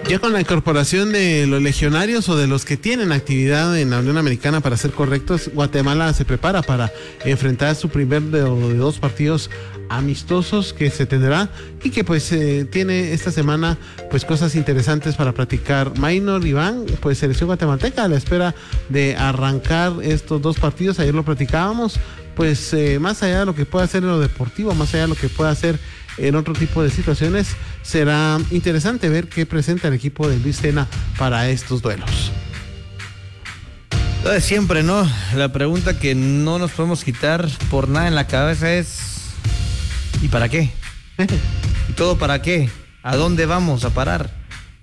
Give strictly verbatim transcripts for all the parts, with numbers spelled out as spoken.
Ya con la incorporación de los legionarios o de los que tienen actividad en la Unión Americana, para ser correctos, Guatemala se prepara para enfrentar su primer de, de dos partidos amistosos que se tendrá y que pues eh, tiene esta semana pues cosas interesantes para platicar. Maynor Iván, pues selección guatemalteca a la espera de arrancar estos dos partidos. Ayer lo platicábamos, pues eh, más allá de lo que pueda hacer en lo deportivo, más allá de lo que pueda hacer en otro tipo de situaciones, será interesante ver qué presenta el equipo de Luis Tena para estos duelos. Lo de siempre, ¿no? La pregunta que no nos podemos quitar por nada en la cabeza es: ¿y para qué? ¿Y todo para qué? ¿A dónde vamos a parar?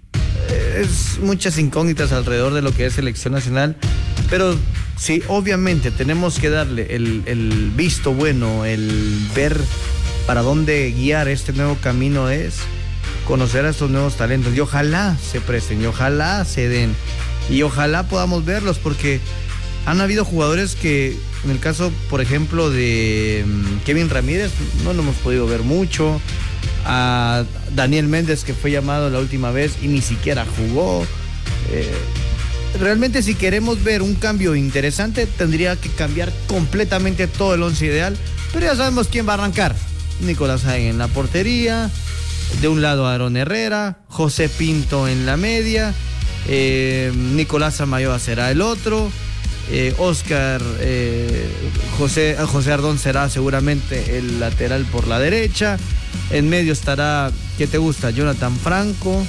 Es muchas incógnitas alrededor de lo que es selección nacional, pero sí, obviamente tenemos que darle el, el visto bueno, el ver para dónde guiar este nuevo camino, es conocer a estos nuevos talentos y ojalá se presten y ojalá se den y ojalá podamos verlos, porque han habido jugadores que, en el caso por ejemplo de Kevin Ramírez, no lo hemos podido ver mucho. A Daniel Méndez, que fue llamado la última vez y ni siquiera jugó. eh, realmente si queremos ver un cambio interesante tendría que cambiar completamente todo el once ideal, pero ya sabemos quién va a arrancar. Nicolás Hagen en la portería, de un lado Aarón Herrera, José Pinto en la media, eh, Nicolás Samayoa será el otro, eh, Oscar eh, José, José Ardón será seguramente el lateral por la derecha, en medio estará, ¿qué te gusta? Jonathan Franco,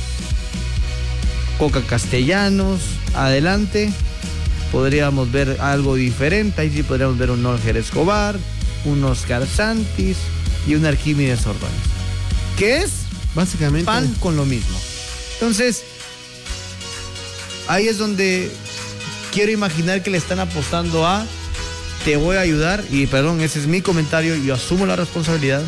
Coca Castellanos, adelante podríamos ver algo diferente, ahí sí podríamos ver un Norger Escobar, un Oscar Santis y un Arquímedes Ordóñez, que es básicamente pan con lo mismo. Entonces, ahí es donde quiero imaginar que le están apostando a te voy a ayudar, y perdón, ese es mi comentario, yo asumo la responsabilidad,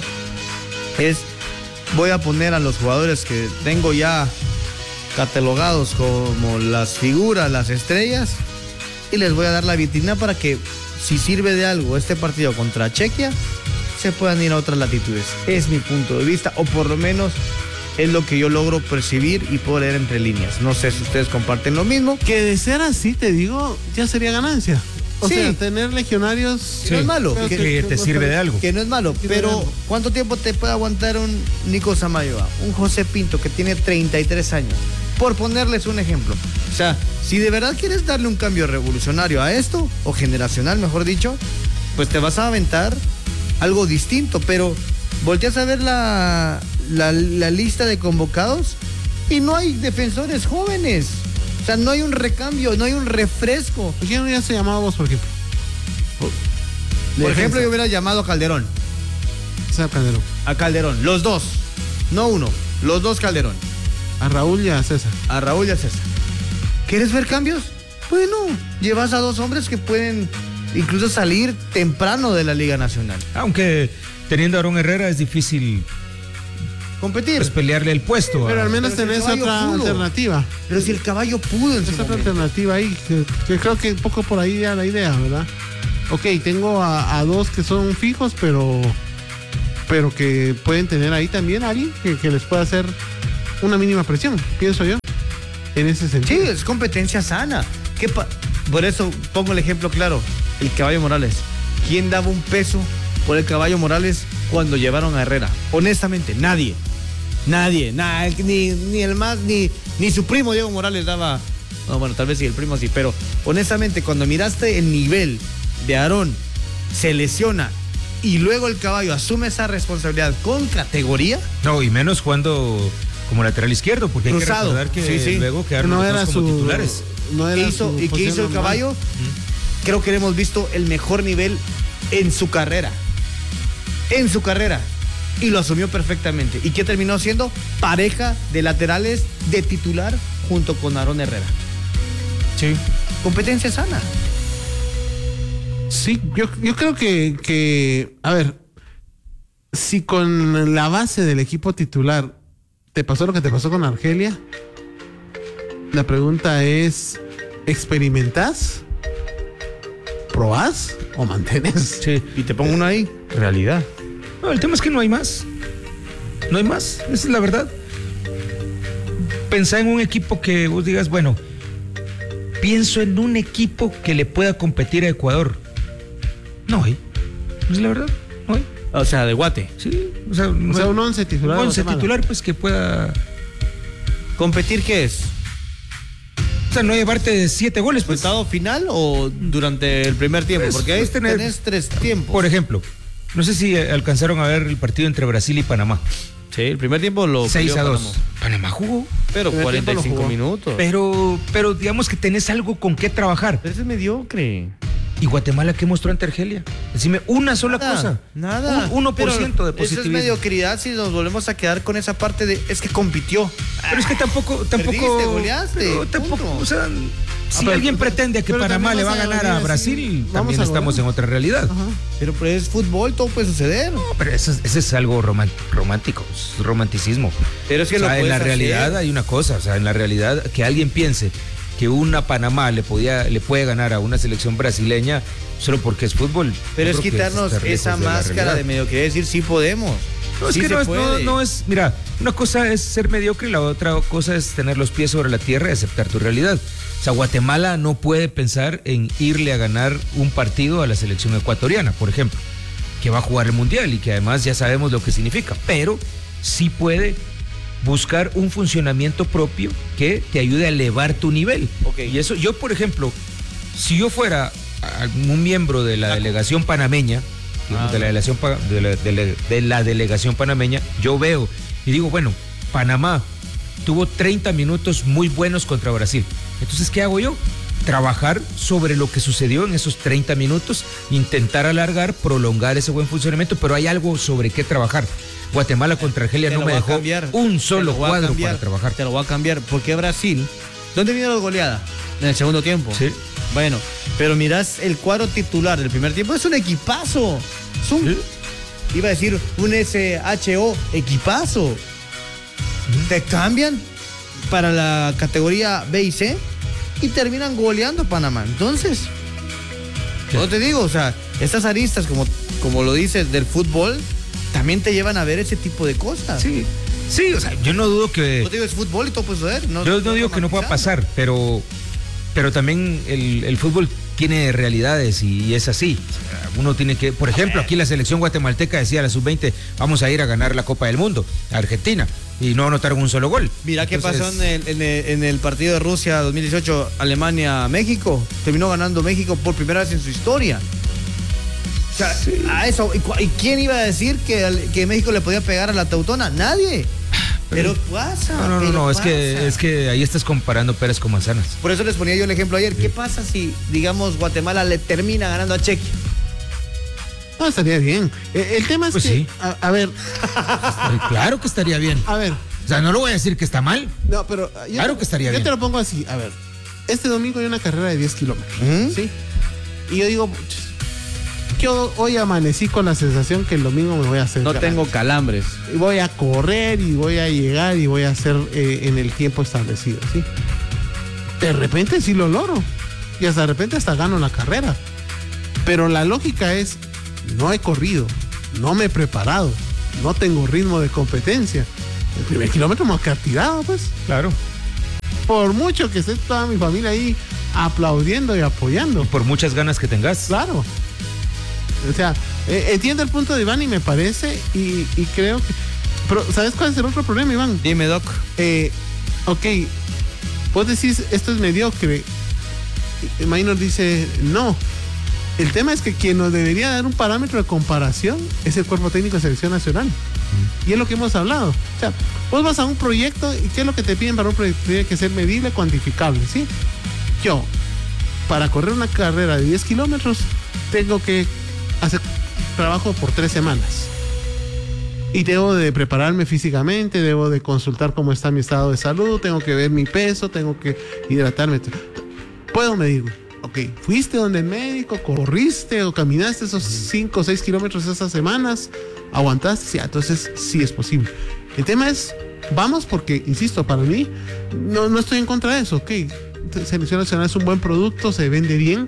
es voy a poner a los jugadores que tengo ya catalogados como las figuras, las estrellas, y les voy a dar la vitrina para que si sirve de algo este partido contra Chequia, se puedan ir a otras latitudes. Es mi punto de vista, o por lo menos es lo que yo logro percibir y puedo leer entre líneas. No sé si ustedes comparten lo mismo. Que de ser así, te digo, ya sería ganancia. O sí. sea, tener legionarios sí. no es malo. Que, que, que te sirve de algo. Que no es malo, pero ¿cuánto tiempo te puede aguantar un Nico Samayoa, un José Pinto que tiene treinta y tres años? Por ponerles un ejemplo. O sea, si de verdad quieres darle un cambio revolucionario a esto, o generacional, mejor dicho, pues te vas a aventar algo distinto, pero volteas a ver la, la, la lista de convocados y no hay defensores jóvenes. O sea, no hay un recambio, no hay un refresco. ¿Por qué no hubieras llamado a vos, por ejemplo? Por, por ejemplo, yo hubiera llamado a Calderón. O sea, Calderón. A Calderón, los dos. No uno, los dos Calderón. A Raúl y a César. A Raúl y a César. ¿Quieres ver cambios? Bueno, llevas a dos hombres que pueden incluso salir temprano de la Liga Nacional. Aunque teniendo a Aarón Herrera es difícil competir, pues pelearle el puesto. Pero a... al menos pero tenés si otra pudo. alternativa. Pero si el caballo pudo en es su otra momento. alternativa ahí, que, que creo que un poco por ahí ya la idea, ¿verdad? Ok, tengo a, a dos que son fijos, pero pero que pueden tener ahí también a alguien que, que les pueda hacer una mínima presión, pienso yo, en ese sentido. Sí, es competencia sana. ¿Qué pa- por eso pongo el ejemplo claro, el Caballo Morales. ¿Quién daba un peso por el Caballo Morales cuando llevaron a Herrera? Honestamente, nadie. Nadie, nah, ni, ni el más, ni, ni su primo Diego Morales daba. No, bueno, tal vez sí, el primo sí, pero honestamente, cuando miraste el nivel de Aarón, se lesiona y luego el Caballo asume esa responsabilidad con categoría. No, y menos cuando como lateral izquierdo, porque cruzado. Hay que recordar que sí, sí. luego quedaron no los era dos como su, titulares. No era ¿Qué hizo, su ¿Y qué hizo el normal. Caballo? ¿Mm? Creo que hemos visto el mejor nivel en su carrera. En su carrera. Y lo asumió perfectamente. ¿Y qué terminó siendo? Pareja de laterales de titular junto con Aarón Herrera. Sí. Competencia sana. Sí, yo, yo creo que, que, a ver, si con la base del equipo titular te pasó lo que te pasó con Argelia, la pregunta es, ¿experimentás? ¿Probás? ¿O mantenés? Sí. Y te pongo uno ahí. Realidad. No, el tema es que no hay más. No hay más, esa es la verdad. pensá en un equipo que vos digas, bueno, pienso en un equipo que le pueda competir a Ecuador. No hay. Es la verdad, no hay. O sea, de Guate. Sí, o sea, O sea, un once titular. un de once Guatemala. titular, pues que pueda. ¿Competir qué es? O sea, no llevarte de siete goles, pues. ¿Resultado final o durante el primer tiempo? Pues, Porque ahí pues, tener- tenés tres tiempos. Por ejemplo, no sé si alcanzaron a ver el partido entre Brasil y Panamá. Sí, el primer tiempo lo seis perdió a dos. Panamá. Panamá jugó. Pero El primer cuarenta y tiempo lo cinco jugó. minutos. Pero, pero digamos que tenés algo con qué trabajar. Pero ese es mediocre. ¿Y Guatemala qué mostró ante Argelia? Decime una sola Nada, cosa. Nada. Un uno por ciento de Pero Eso es positivismo. mediocridad si nos volvemos a quedar con esa parte de es que compitió. Pero es que tampoco, tampoco. Perdiste, goleaste, pero tampoco, punto. o sea, si pero- alguien pretende que pero Panamá también le va a vas a ganar a golear, Brasil, sí. Vamos también a estamos golear. en otra realidad. Ajá. Pero pues es fútbol, todo puede suceder. No, pero eso, es- eso es algo roman- romántico, es romanticismo. Pero es que O sea, lo en puedes la hacer. realidad hay una cosa, o sea, en la realidad que alguien piense que una Panamá le podía, le puede ganar a una selección brasileña solo porque es fútbol. Pero yo es creo que quitarnos está lejos esa de la máscara de, realidad. mediocridad, decir sí podemos. No, es Sí que se no es, no, puede. no es, mira, una cosa es ser mediocre y la otra cosa es tener los pies sobre la tierra y aceptar tu realidad. O sea, Guatemala no puede pensar en irle a ganar un partido a la selección ecuatoriana, por ejemplo, que va a jugar el Mundial y que además ya sabemos lo que significa, pero sí puede buscar un funcionamiento propio que te ayude a elevar tu nivel. Ok. Y eso, yo, por ejemplo, si yo fuera un miembro de la delegación panameña, digamos, Ah, de la delegación pa- de la, de la- de la delegación panameña, yo veo y digo, bueno, Panamá tuvo treinta minutos muy buenos contra Brasil. Entonces, ¿qué hago yo? Trabajar sobre lo que sucedió en esos treinta minutos, intentar alargar, prolongar ese buen funcionamiento, pero hay algo sobre qué trabajar. Guatemala contra Argelia Te no lo me voy a dejó cambiar. un Te solo lo voy a cuadro cambiar. para trabajar. Te lo voy a cambiar. Porque Brasil, ¿dónde vino la goleada? En el segundo tiempo. Sí. Bueno, pero mirás el cuadro titular del primer tiempo, es un equipazo. Es un, Sí. iba a decir, un S H O equipazo. Te cambian para la categoría B y C y terminan goleando a Panamá. Entonces, yo te digo, o sea, estas aristas, como, como lo dices, del fútbol, también te llevan a ver ese tipo de cosas. Sí, sí, o sea, yo no dudo que... Yo te digo, es fútbol y todo puede suceder. No, Yo no digo que no pueda pasar, pero, pero también el, el fútbol tiene realidades y, y es así. O sea, uno tiene que, por ejemplo, aquí la selección guatemalteca decía a la sub veinte, vamos a ir a ganar la Copa del Mundo, a Argentina, y no anotaron un solo gol. Mira qué Entonces, pasó en el, en, el, en el partido de Rusia dos mil dieciocho, Alemania-México. Terminó ganando México por primera vez en su historia. O sea, a eso. ¿Y, cu- y quién iba a decir que, al- que México le podía pegar a la Teutona? Nadie. Pero pasa. No, no, no, pero no, es pasa. que, es que ahí estás comparando peras con manzanas. Por eso les ponía yo el ejemplo ayer. ¿Qué pasa si, digamos, Guatemala le termina ganando a Chequia? No, estaría bien. Eh, El tema es Pues que, sí. a, a ver, Claro que estaría bien. a ver, O sea, no lo voy a decir que está mal. no, pero uh, yo, Claro que estaría yo bien. te lo pongo así, a ver, este domingo hay una carrera de diez kilómetros, ¿Mm? ¿sí? Y yo digo, yo hoy amanecí con la sensación que el domingo me voy a hacer No grande. tengo calambres. Y voy a correr y voy a llegar y voy a hacer eh, en el tiempo establecido, ¿sí? De repente sí lo logro. Y hasta de repente hasta gano la carrera. Pero la lógica es, no he corrido, no me he preparado, no tengo ritmo de competencia. El primer kilómetro me voy a quedar tirado, pues. Claro. Por mucho que esté toda mi familia ahí aplaudiendo y apoyando. Por muchas ganas que tengas. Claro. O sea, eh, entiendo el punto de Iván y me parece, y, y creo que... Pero, ¿sabes cuál es el otro problema, Iván? Dime, Doc. Eh, ok, vos decís, esto es mediocre. Y Maynor dice, no. El tema es que quien nos debería dar un parámetro de comparación es el cuerpo técnico de selección nacional. Y es lo que hemos hablado. O sea, vos vas a un proyecto y ¿qué es lo que te piden para un proyecto? Tiene que ser medible, cuantificable, ¿sí? Yo, para correr una carrera de diez kilómetros, tengo que hacer trabajo por tres semanas. Y debo de prepararme físicamente, debo de consultar cómo está mi estado de salud, tengo que ver mi peso, tengo que hidratarme. Puedo medirlo. Ok, fuiste donde el médico, corriste o caminaste esos cinco o seis kilómetros esas semanas, aguantaste, sí, entonces sí es posible. El tema es, vamos porque, insisto, para mí, no, no estoy en contra de eso, ok. Selección Nacional es un buen producto, se vende bien,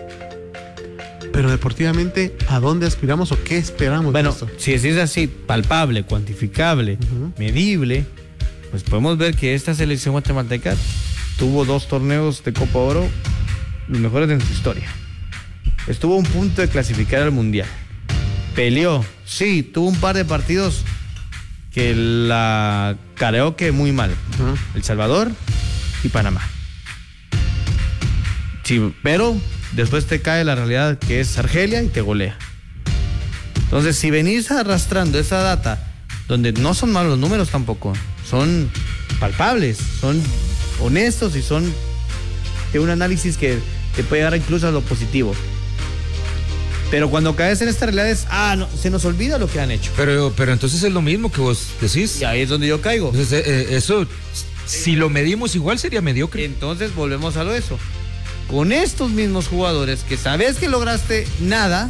pero deportivamente, ¿a dónde aspiramos o qué esperamos Bueno, de esto? si es así, palpable, cuantificable, Ujú. medible, pues podemos ver que esta selección guatemalteca tuvo dos torneos de Copa Oro, los mejores de su historia. Estuvo a un punto de clasificar al Mundial. Peleó, sí, tuvo un par de partidos que la careó que muy mal. Uh-huh. El Salvador y Panamá. Sí, pero después te cae la realidad que es Argelia y te golea. Entonces, si venís arrastrando esa data, donde no son malos los números tampoco, son palpables, son honestos y son de un análisis que te puede llegar incluso a lo positivo. Pero cuando caes en esta realidad es, ah, no, se nos olvida lo que han hecho. Pero, pero entonces es lo mismo que vos decís. Y ahí es donde yo caigo. Entonces, eh, eso, si lo medimos igual, sería mediocre. Entonces volvemos a lo eso. Con estos mismos jugadores que sabes que lograste nada,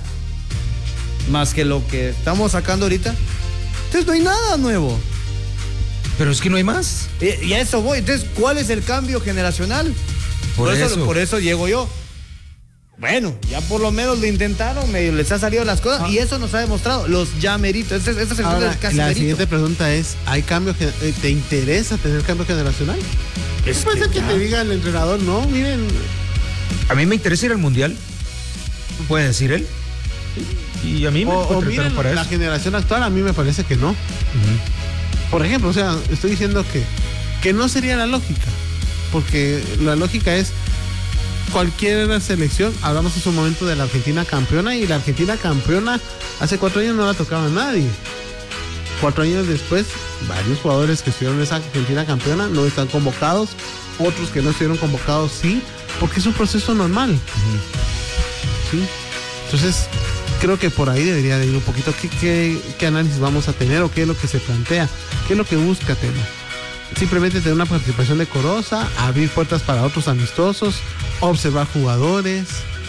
más que lo que estamos sacando ahorita, entonces no hay nada nuevo. Pero es que no hay más. Y, y a eso voy. Entonces, ¿cuál es el cambio generacional? Por, por eso, eso. Por eso llego yo. Bueno, ya por lo menos lo intentaron, medio les ha salido las cosas, ah. y eso nos ha demostrado los ya meritos. Este, este es el Ahora, casi la merito. Siguiente pregunta es, ¿hay cambio? ¿Te interesa tener cambio generacional? Es puede ser que, que te diga el entrenador, no, miren. A mí me interesa ir al Mundial, puede decir él. Y a mí me o, o miren, para la eso. Generación actual a mí me parece que no. Uh-huh. Por ejemplo, o sea, estoy diciendo que, que no sería la lógica, porque la lógica es cualquier selección. Hablamos en su momento de la Argentina campeona, y la Argentina campeona hace cuatro años no la tocaba a nadie. Cuatro años después, varios jugadores que estuvieron en esa Argentina campeona no están convocados, otros que no estuvieron convocados sí, porque es un proceso normal. Uh-huh. ¿Sí? Entonces, creo que por ahí debería de ir un poquito qué, qué, qué análisis vamos a tener, o qué es lo que se plantea, qué es lo que busca Tema. Simplemente tener una participación decorosa, abrir puertas para otros amistosos, observar jugadores.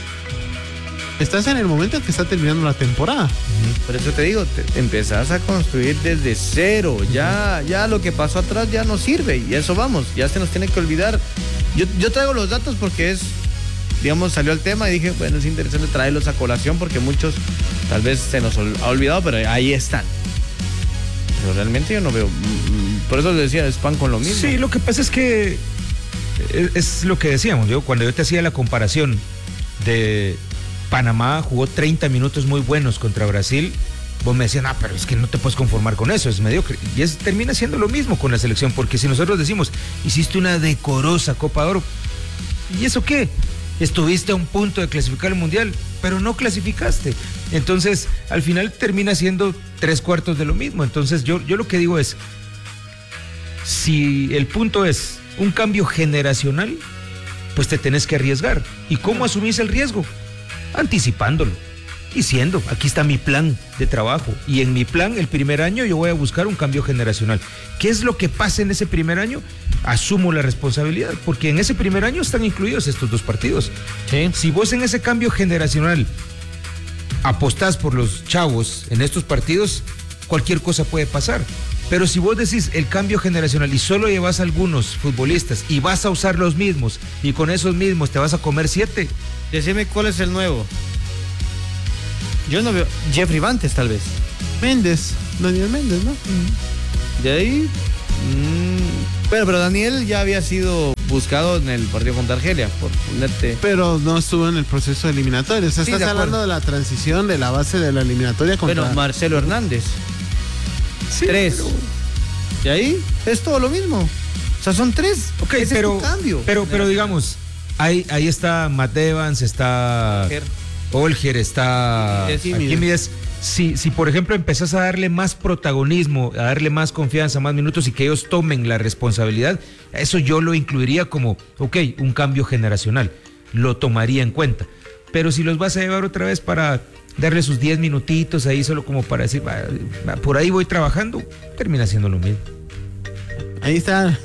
Estás en el momento en que está terminando la temporada. Por eso te digo, te empezás a construir desde cero. Ya, ya lo que pasó atrás ya no sirve, y eso vamos, ya se nos tiene que olvidar. Yo, yo traigo los datos porque es, digamos, salió el tema y dije, bueno, es interesante traerlos a colación porque muchos tal vez se nos ha olvidado, pero ahí están. Pero realmente yo no veo, por eso le decía, es pan con lo mismo. Sí, lo que pasa es que es, es lo que decíamos, yo cuando yo te hacía la comparación de Panamá jugó treinta minutos muy buenos contra Brasil, vos me decían, ah, pero es que no te puedes conformar con eso, es mediocre. Y es, termina siendo lo mismo con la selección, porque si nosotros decimos, hiciste una decorosa Copa de Oro, ¿y eso qué? Estuviste a un punto de clasificar al Mundial, pero no clasificaste. Entonces, al final termina siendo tres cuartos de lo mismo. Entonces, yo, yo lo que digo es, si el punto es un cambio generacional, pues te tenés que arriesgar. ¿Y cómo asumís el riesgo? Anticipándolo, diciendo, aquí está mi plan de trabajo, y en mi plan el primer año yo voy a buscar un cambio generacional. ¿Qué es lo que pasa en ese primer año? Asumo la responsabilidad, porque en ese primer año están incluidos estos dos partidos. Sí. Si vos en ese cambio generacional apostás por los chavos en estos partidos, cualquier cosa puede pasar. Pero si vos decís el cambio generacional y solo llevas algunos futbolistas y vas a usar los mismos, y con esos mismos te vas a comer siete. Decime cuál es el nuevo. Yo no veo. Jeffrey Bantes, tal vez. Méndez, Daniel Méndez, ¿no? De ahí. Mmm, pero, pero Daniel ya había sido buscado en el partido contra Argelia, por ponerte. Pero no estuvo en el proceso eliminatorio. O sea, sí, estás de hablando de la transición de la base de la eliminatoria contra. Bueno, Marcelo Hernández. Sí, tres. Pero... Y ahí es todo lo mismo. O sea, son tres. Ok, ese pero, es tu cambio. Pero, pero digamos, ahí, ahí está Matt Evans, está Olger, está Arquímedes. Si, si por ejemplo empezás a darle más protagonismo, a darle más confianza, más minutos, y que ellos tomen la responsabilidad, eso yo lo incluiría como, ok, un cambio generacional, lo tomaría en cuenta. Pero si los vas a llevar otra vez para darle sus diez minutitos ahí solo como para decir, va, va, por ahí voy trabajando, termina siendo lo mismo. Ahí está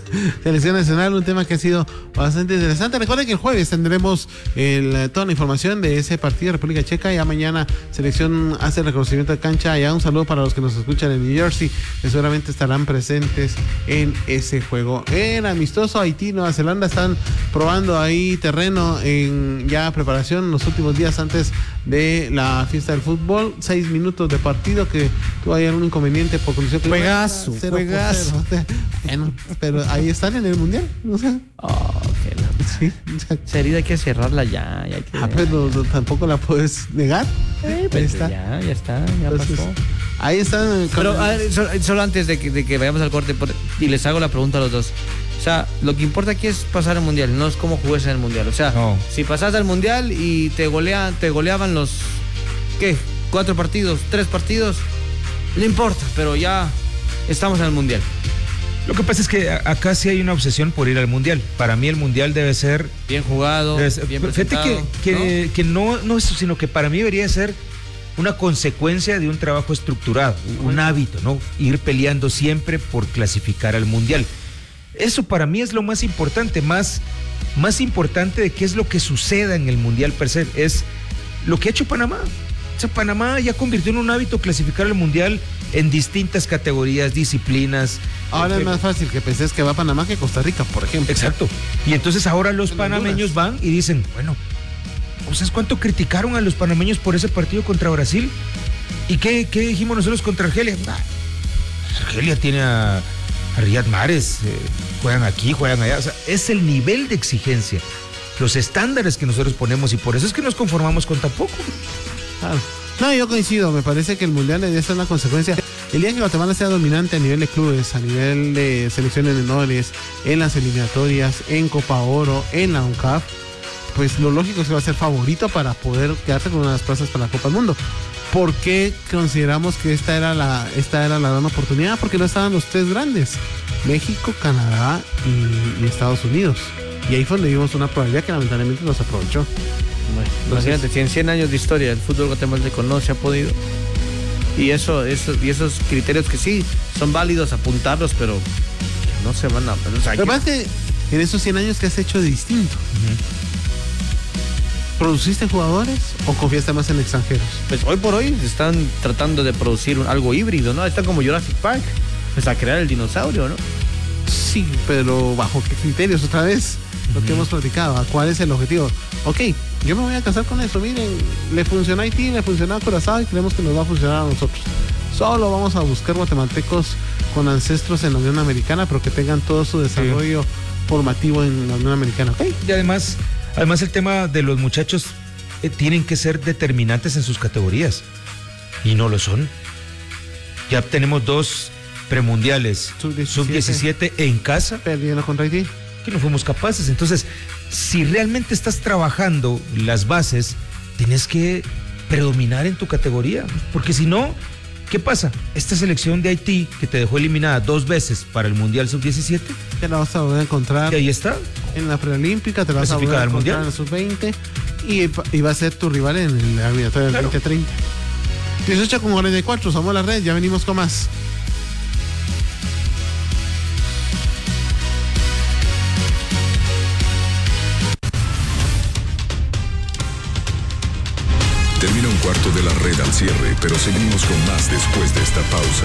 selección nacional, un tema que ha sido bastante interesante. Recuerden que el jueves tendremos el, toda la información de ese partido de República Checa. Ya mañana selección hace el reconocimiento de cancha. Ya un saludo para los que nos escuchan en New Jersey, que seguramente estarán presentes en ese juego. En amistoso, Haití, Nueva Zelanda están probando ahí terreno en ya preparación los últimos días antes de la fiesta del fútbol. Seis minutos de partido que tuvo ahí algún inconveniente por condición que juegazo, juegazo. Bueno, pero ahí están en el mundial, o sea. Oh, qué la... Sí, esa herida hay que cerrarla ya. ya hay que... Ah, pero no, tampoco la puedes negar. Eh, pues ahí está. Ya, ya está, ya Entonces, pasó. Ahí están. Pero a ver, solo, solo antes de que, de que vayamos al corte por, y les hago la pregunta a los dos. O sea, lo que importa aquí es pasar el mundial, no es cómo juegues en el mundial. O sea, no. Si pasas al mundial y te golea, te goleaban los ¿qué? Cuatro partidos, tres partidos, no importa, pero ya estamos en el mundial. Lo que pasa es que acá sí hay una obsesión por ir al mundial. Para mí el mundial debe ser bien jugado, ser, bien fíjate presentado, que, que, ¿no? que no, no eso, sino que para mí debería ser una consecuencia de un trabajo estructurado, un hábito, ¿no? Ir peleando siempre por clasificar al mundial. Eso para mí es lo más importante, más, más importante de qué es lo que suceda en el mundial per se, es lo que ha hecho Panamá. O sea, Panamá ya convirtió en un hábito clasificar al mundial en distintas categorías, disciplinas. Ahora eh, es más fácil que penses que va a Panamá que Costa Rica, por ejemplo. Exacto. Y entonces ahora los panameños van y dicen, bueno, ¿sabes cuánto criticaron a los panameños por ese partido contra Brasil? ¿Y qué, qué dijimos nosotros contra Argelia? Ah, Argelia tiene a, a Riyad Mahrez, eh, juegan aquí, juegan allá. O sea, es el nivel de exigencia, los estándares que nosotros ponemos y por eso es que nos conformamos con tan poco. Claro. No, yo coincido, me parece que el mundial debe ser una consecuencia. El día que Guatemala sea dominante a nivel de clubes, a nivel de selecciones menores, en las eliminatorias, en Copa Oro, en la UNCAF, pues lo lógico es que va a ser favorito para poder quedarse con unas plazas para la Copa del Mundo. ¿Por qué consideramos que esta era la esta era la gran oportunidad? Porque no estaban los tres grandes, México, Canadá y, y Estados Unidos. Y ahí fue donde vimos una probabilidad que lamentablemente no se aprovechó. Bueno, imagínate, si en cien años de historia el fútbol guatemalteco no se ha podido. Y eso, eso, y esos criterios que sí son válidos apuntarlos, pero que no se van a. O sea, Lo que pasa es que en esos cien años, ¿qué has hecho de distinto? Uh-huh. ¿Produciste jugadores o confiaste más en extranjeros? Pues hoy por hoy están tratando de producir un, algo híbrido, ¿no? Están como Jurassic Park, pues a crear el dinosaurio, ¿no? Sí, pero ¿bajo qué criterios otra vez? Lo que hemos platicado, ¿cuál es el objetivo? Ok, yo me voy a casar con eso, miren, le funcionó a Haití, le funcionó a Curazao y creemos que nos va a funcionar a nosotros. Solo vamos a buscar guatemaltecos con ancestros en la Unión Americana, pero que tengan todo su desarrollo sí. formativo en la Unión Americana. Okay. Y además, además el tema de los muchachos eh, tienen que ser determinantes en sus categorías y no lo son. Ya tenemos dos premundiales, sub diecisiete en casa. Perdiendo contra Haití. Que no fuimos capaces. Entonces, si realmente estás trabajando las bases, tienes que predominar en tu categoría, porque si no, ¿qué pasa? Esta selección de Haití, que te dejó eliminada dos veces para el Mundial sub diecisiete, te la vas a volver a encontrar. Y ahí está. En la preolímpica, te la vas a volver a encontrar en la sub veinte y, y va a ser tu rival en la eliminatoria del claro. veinte treinta. dieciocho con cuarenta y cuatro, somos la red, ya venimos con más. Termina un cuarto de la red al cierre, pero seguimos con más después de esta pausa.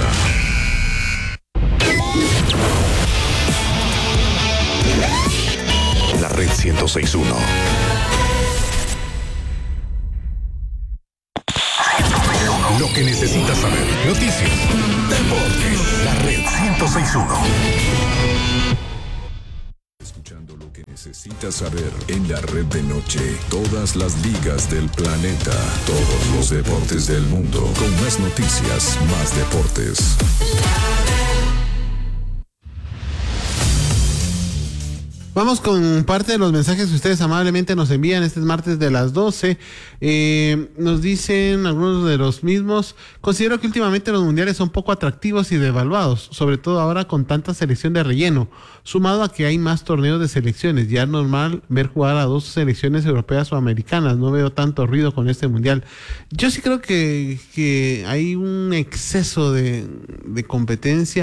La red ciento seis punto uno. Lo que necesitas saber. Noticias, deportes. La red ciento seis punto uno. Escuchando lo que necesitas saber en la red de noche. Todas las ligas del planeta. Todos los deportes del mundo. Con más noticias, más deportes. Vamos con parte de los mensajes que ustedes amablemente nos envían este martes de las doce. Eh, nos dicen algunos de los mismos. Considero que últimamente los mundiales son poco atractivos y devaluados, sobre todo ahora con tanta selección de relleno, sumado a que hay más torneos de selecciones. Ya es normal ver jugar a dos selecciones europeas o americanas. No veo tanto ruido con este mundial. Yo sí creo que, que hay un exceso de, de competencia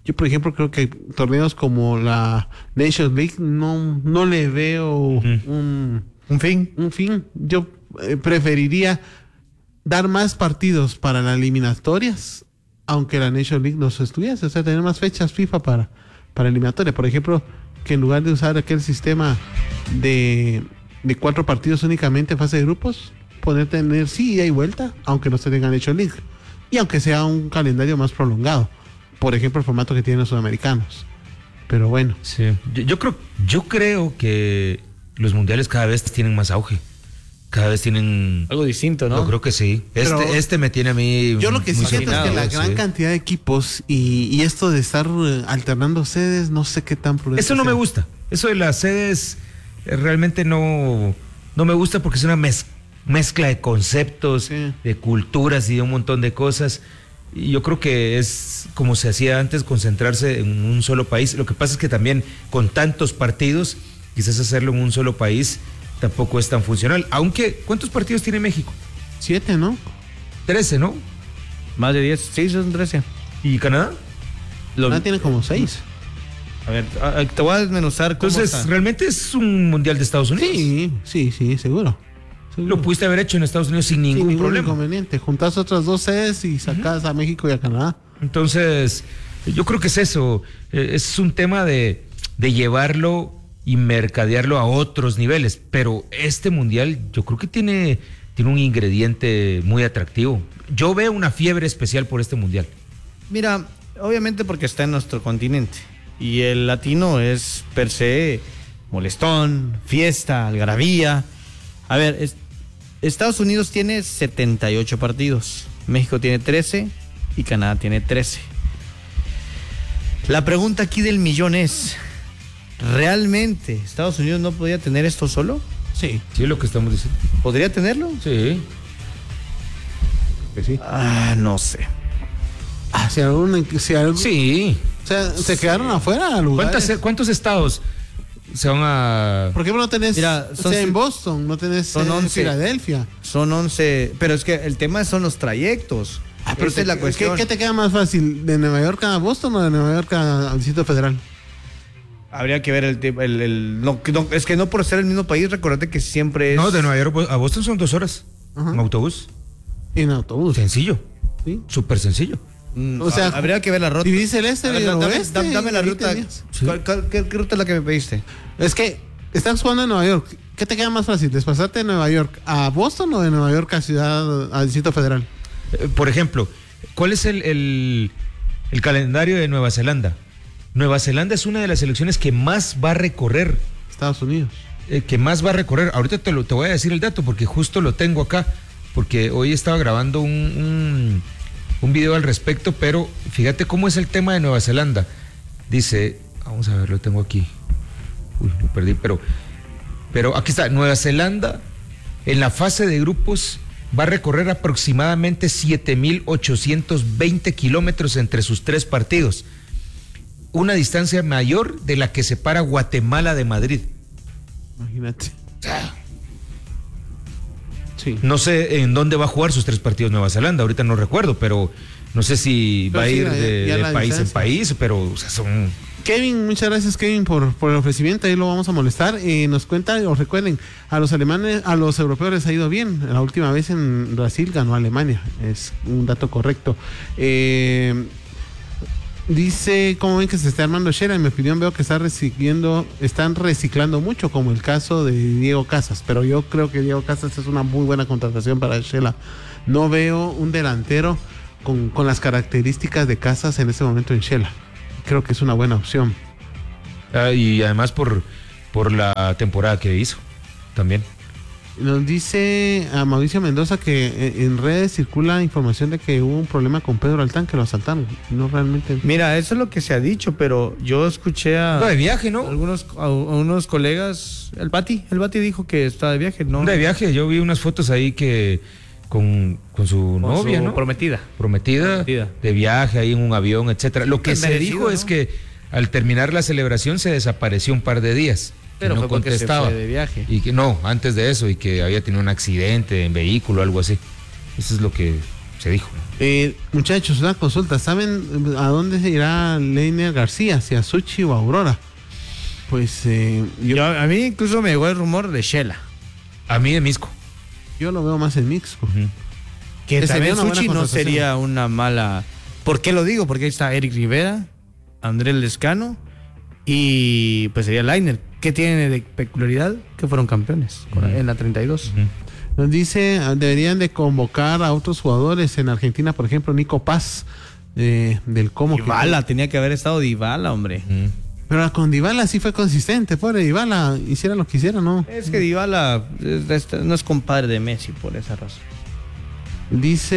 Yo, por ejemplo, creo que torneos como la Nations League no, no le veo uh-huh. un, un fin. Un fin. Yo eh, preferiría dar más partidos para las eliminatorias, aunque la Nations League no se estuviese, o sea, tener más fechas FIFA para, para eliminatorias. Por ejemplo, que en lugar de usar aquel sistema de, de cuatro partidos únicamente en fase de grupos, poder tener sí ida y vuelta, aunque no se tenga Nations League, y aunque sea un calendario más prolongado, por ejemplo el formato que tienen los sudamericanos. Pero bueno, sí, yo, yo creo yo creo que los mundiales cada vez tienen más auge, cada vez tienen algo distinto, ¿no? Yo creo que sí. Pero este este me tiene a mí. Yo lo que sí siento es que la gran sí. cantidad de equipos y, y esto de estar alternando sedes, no sé qué tan prudente eso no sea. me gusta. Eso de las sedes eh, realmente no no me gusta porque es una mezcla mezcla de conceptos, sí. de culturas y de un montón de cosas. Y yo creo que es como se hacía antes, concentrarse en un solo país. Lo que pasa es que también con tantos partidos, quizás hacerlo en un solo país tampoco es tan funcional. Aunque, ¿cuántos partidos tiene México? Siete, ¿no? Trece, ¿no? Más de diez, sí, son trece. ¿Y Canadá? Lo... Canadá tiene como seis. A ver, te voy a desmenuzar cómo Entonces, está. ¿realmente es un mundial de Estados Unidos? Sí, sí, sí, seguro. Seguro. Lo pudiste haber hecho en Estados Unidos sin ningún, sin ningún problema. inconveniente. Juntás otras dos sedes y sacás uh-huh. a México y a Canadá. Entonces, yo creo que es eso. Es un tema de, de llevarlo y mercadearlo a otros niveles. Pero este mundial yo creo que tiene, tiene un ingrediente muy atractivo. Yo veo una fiebre especial por este mundial. Mira, obviamente porque está en nuestro continente. Y el latino es per se molestón, fiesta, algarabía. A ver, es, Estados Unidos tiene setenta y ocho partidos, México tiene trece y Canadá tiene trece. La pregunta aquí del millón es, ¿realmente Estados Unidos no podría tener esto solo? Sí. Sí, es lo que estamos diciendo. ¿Podría tenerlo? Sí. Que sí. Ah, no sé. Ah, si algún, si algún, sí. O sea, se quedaron afuera lugares. ¿Cuántos, ¿Cuántos estados se van a...? ¿Por qué no tenés Mira, son, o sea, en Boston, no tenés son en once, Filadelfia? Son once, pero es que el tema son los trayectos. Ah, pero esa es la cuestión. ¿qué, ¿Qué te queda más fácil? ¿De Nueva York a Boston o de Nueva York al Distrito Federal? Habría que ver el tema. El, el, no, no, es que no por ser el mismo país, recordate que siempre es... No, de Nueva York a Boston son dos horas. Ajá. En autobús. En autobús. Sencillo. Sí. Súper sencillo. Mm, o sea, habría que ver la ruta. Dividís el este y el dame, oeste. Dame, dame la ruta. Sí. ¿Cuál, cuál, qué, ¿Qué ruta es la que me pediste? Es que estás jugando en Nueva York. ¿Qué te queda más fácil? ¿Desplazarte de Nueva York a Boston o de Nueva York a Ciudad, al Distrito Federal? Eh, por ejemplo, ¿cuál es el, el, el calendario de Nueva Zelanda? Nueva Zelanda es una de las selecciones que más va a recorrer. Estados Unidos. Eh, que más va a recorrer. Ahorita te, lo, te voy a decir el dato porque justo lo tengo acá. Porque hoy estaba grabando un, un, un video al respecto, pero fíjate cómo es el tema de Nueva Zelanda. Dice, vamos a ver, lo tengo aquí. Uy, lo perdí, pero, pero aquí está. Nueva Zelanda en la fase de grupos va a recorrer aproximadamente siete mil ochocientos veinte kilómetros entre sus tres partidos. Una distancia mayor de la que separa Guatemala de Madrid. Imagínate. Sí. No sé en dónde va a jugar sus tres partidos Nueva Zelanda, ahorita no recuerdo, pero no sé si pero va sí, a ir de, ya, ya de país distancia. en país, pero o sea, son... Kevin, muchas gracias Kevin por, por el ofrecimiento, ahí lo vamos a molestar. Eh, nos cuenta, os recuerden, a los alemanes, a los europeos les ha ido bien. La última vez en Brasil ganó Alemania, es un dato correcto. Eh... Dice, ¿cómo ven que se está armando Shela? En mi opinión veo que está reciclando, están reciclando mucho, como el caso de Diego Casas, pero yo creo que Diego Casas es una muy buena contratación para Shela. No veo un delantero con, con las características de Casas en este momento en Shela. Creo que es una buena opción. Ah, y además por, por la temporada que hizo, también. Nos dice a Mauricio Mendoza que en redes circula información de que hubo un problema con Pedro Altán, que lo asaltaron. No realmente. Mira, eso es lo que se ha dicho, pero yo escuché a. No, de viaje, ¿no? Algunos, a, a unos colegas. El Bati, el Bati dijo que está de viaje, ¿no? De viaje, yo vi unas fotos ahí que. Con, con su con novia, su ¿no? Prometida. Prometida. Prometida. De viaje ahí en un avión, etcétera. Lo que se dijo, ¿no?, es que al terminar la celebración se desapareció un par de días. Pero no fue contestaba. Se fue de viaje. Y que no, antes de eso, y que había tenido un accidente en vehículo o algo así. Eso es lo que se dijo. Eh, muchachos, una consulta. ¿Saben a dónde se irá Leiner García? ¿Si a Suchi o a Aurora? Pues eh, yo, Yo- a mí incluso me llegó el rumor de Shela. A mí de Misco. yo lo veo más en Mixco. Que Que también sería una buena Suchi no contratación. sería una mala. ¿Por qué lo digo? Porque ahí está Eric Rivera, Andrés Lescano y pues sería Lainer. ¿Qué tiene de peculiaridad? Que fueron campeones con- en la treinta y dos. Nos dice, ah, deberían de convocar a otros jugadores en Argentina, por ejemplo, Nico Paz, eh, del Como. que- Dybala, tenía que haber estado Dybala, hombre. Pero con Dybala sí fue consistente, pobre Dybala, hiciera lo que hiciera, ¿no? Es que Dybala es de esta- no es compadre de Messi por esa razón. Dice,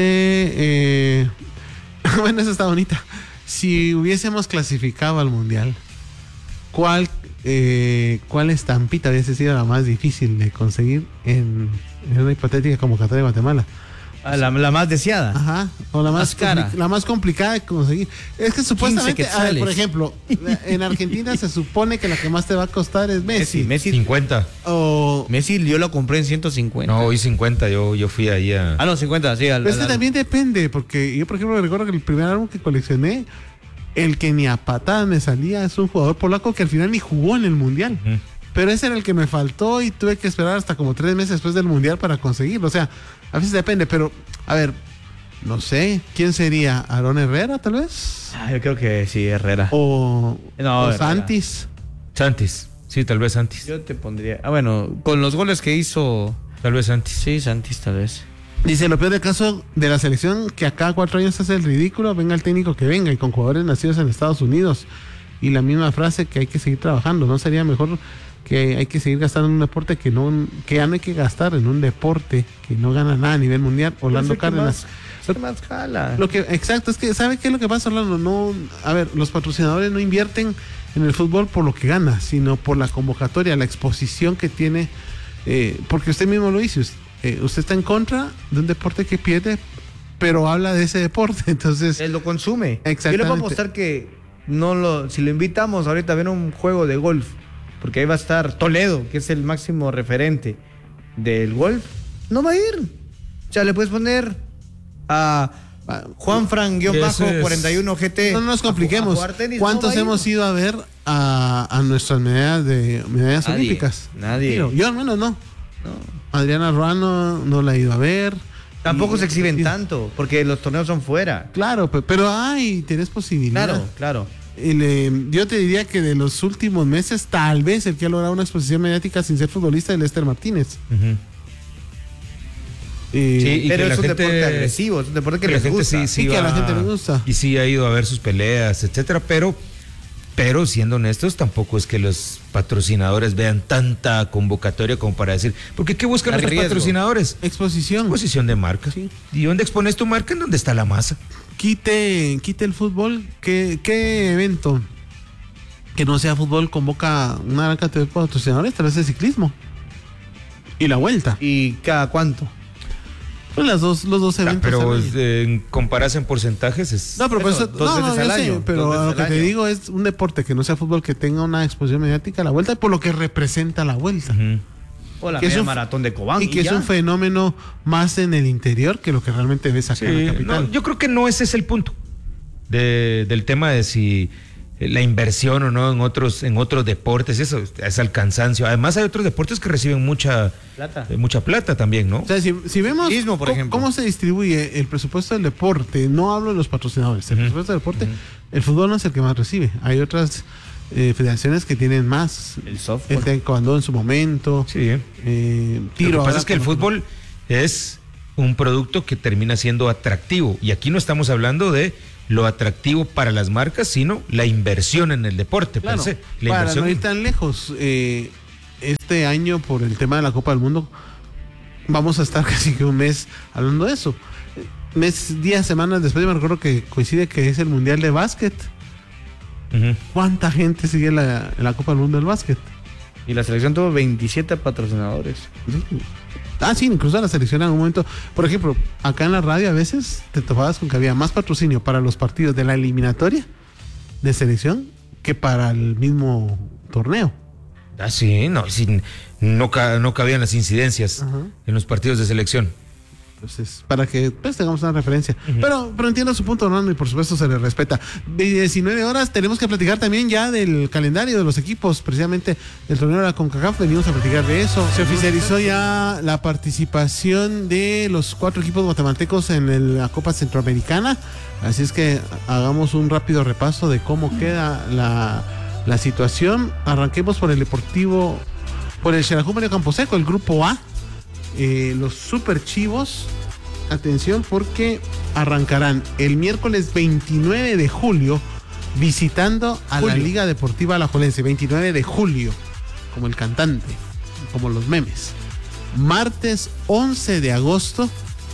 eh, bueno, esa está bonita. Si hubiésemos clasificado al Mundial, ¿cuál, eh, cuál estampita hubiese sido la más difícil de conseguir en, en una hipotética convocatoria de Guatemala? Ah, la, la más deseada. Ajá, o la más, Más cara. compli- la más complicada de conseguir. Es que supuestamente, a ver, quetzales. por ejemplo, la- en Argentina se supone que la que más te va a costar es Messi. Messi, Messi, cincuenta. O, Messi yo lo compré en ciento cincuenta. No, hoy cincuenta. Yo, yo fui ahí a. Ah, no, cincuenta, sí. Al, pero es que al- también depende, porque yo, por ejemplo, recuerdo que el primer álbum que coleccioné, el que ni a patadas me salía, es un jugador polaco que al final ni jugó en el Mundial. Ujú. Pero ese era el que me faltó y tuve que esperar hasta como tres meses después del Mundial para conseguirlo. O sea, a veces depende, pero, a ver, no sé, ¿quién sería? ¿Aarón Herrera, tal vez? Ah, yo creo que sí, Herrera. ¿O, No, o Herrera. Santis? Santis. Sí, tal vez Santis. Yo te pondría. Ah, bueno, con los goles que hizo. Tal vez Santis. Sí, Santis, tal vez. Dice, lo peor del caso de la selección, que a cada cuatro años hace el ridículo, venga el técnico que venga, y con jugadores nacidos en Estados Unidos. Y la misma frase, que hay que seguir trabajando. ¿No sería mejor que hay que seguir gastando en un deporte que no, que ya no hay que gastar en un deporte que no gana nada a nivel mundial? Orlando Es el que Cárdenas. más- es el que más jala. Lo que, exacto, es que, ¿sabe qué es lo que pasa, Orlando? No, a ver, los patrocinadores no invierten en el fútbol por lo que gana, sino por la convocatoria, la exposición que tiene, eh, porque usted mismo lo dice, us- eh, usted está en contra de un deporte que pierde, pero habla de ese deporte, entonces, Él lo consume. Yo le Exactamente. puedo apostar que no lo, si lo invitamos ahorita a ver un juego de golf, porque ahí va a estar Toledo, que es el máximo referente del golf, no va a ir. O sea, le puedes poner a Juan Fran Ese es- cuarenta y uno G T. no nos a ju- a compliquemos. jugar tenis, ¿Cuántos no va a ir. hemos ido a ver a, a nuestras medallas de medallas Nadie, olímpicas? nadie. Digo, yo al menos no. No. Adriana Ruano no la he ido a ver. Tampoco Y- se exhiben y- tanto, porque los torneos son fuera. Claro, pe- pero ay, tienes posibilidad. Claro, claro. El, eh, yo te diría que de los últimos meses, tal vez el que ha logrado una exposición mediática sin ser futbolista es Lester Martínez. Ujú. Eh, Sí, y Pero que es la un gente- deporte agresivo, es un deporte que que la les gente gusta. sí, Sí, que a la va- gente le gusta. Y sí ha ido a ver sus peleas, etcétera, pero, pero siendo honestos, tampoco es que los patrocinadores vean tanta convocatoria como para decir, porque ¿qué buscan Dar los riesgo. patrocinadores? exposición. Posición de marca. Sí. ¿Y dónde expones tu marca? ¿En dónde está la masa? Quite, quite el fútbol. ¿Qué, qué evento que no sea fútbol convoca una gran cantidad de patrocinadores? Tal vez el ciclismo. Y la vuelta. ¿Y cada cuánto? Pues las dos, los dos Ah, eventos. pero al año. eh, en compararse en porcentajes es... No, pero por Eso, eso, dos no, no, veces yo al sé, año, pero dos a lo veces que al te año. digo es un deporte que no sea fútbol que tenga una exposición mediática, la vuelta, por lo que representa la vuelta. Ujú. O la Que es media un- maratón de Cobán. Y que es ya. un fenómeno más en el interior que lo que realmente ves acá en Sí, la capital. no, yo creo que no ese es el punto de- del tema de si eh, la inversión o no en otros en otros deportes, eso es al cansancio. Además hay otros deportes que reciben mucha Plata. eh, mucha plata también, ¿no? O sea, si, si vemos Turismo, por cómo, ejemplo. cómo se distribuye el presupuesto del deporte, no hablo de los patrocinadores, el Ujú. presupuesto del deporte, el fútbol no es el que más recibe. Hay otras eh, federaciones que tienen más. El softball. El taekwondo en su momento, Sí. eh. eh, Lo tiro. que pasa ahora es que el como- fútbol es un producto que termina siendo atractivo y aquí no estamos hablando de lo atractivo para las marcas, sino la inversión en el deporte. Claro, per se. La para inversión no ir tan lejos, eh, este año por el tema de la Copa del Mundo, vamos a estar casi que un mes hablando de eso. Mes, días, semanas después, yo me recuerdo que coincide que es el Mundial de Básquet. Ujú. ¿Cuánta gente sigue la, la Copa del Mundo del Básquet? Y la selección tuvo veintisiete patrocinadores. Sí. Ah, sí, incluso la selección en algún momento. Por ejemplo, acá en la radio a veces te topabas con que había más patrocinio para los partidos de la eliminatoria de selección que para el mismo torneo. Ah, sí, no, sí, no, ca- no cabían las incidencias Ajá. en los partidos de selección. Entonces, para que pues, tengamos una referencia. Uh-huh. Pero, pero entiendo su punto, Hernando, y por supuesto se le respeta. De diecinueve horas tenemos que platicar también ya del calendario de los equipos, precisamente del torneo de la CONCACAF. Venimos a platicar de eso. Se oficializó ya la participación de los cuatro equipos guatemaltecos en el, la Copa Centroamericana. Así es que hagamos un rápido repaso de cómo queda la, la situación. Arranquemos por el Deportivo, por el Xelajú Mario Camposeco, el grupo A. Eh, los Super Chivos, atención porque arrancarán el miércoles veintinueve de julio visitando a julio. la Liga Deportiva Alajuelense. veintinueve de julio, como el cantante, como los memes. Martes once de agosto